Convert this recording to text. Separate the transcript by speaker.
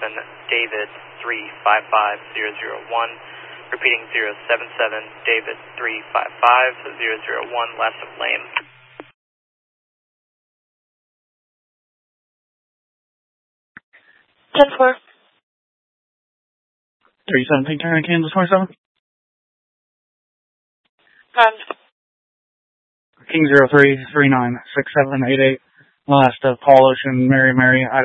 Speaker 1: David 355001. Repeating 077 David 355001, last of lane.
Speaker 2: 10-4.
Speaker 3: 317 turn Kansas 27.
Speaker 2: Run.
Speaker 3: King 03396788. Last of Paul Ocean, Mary,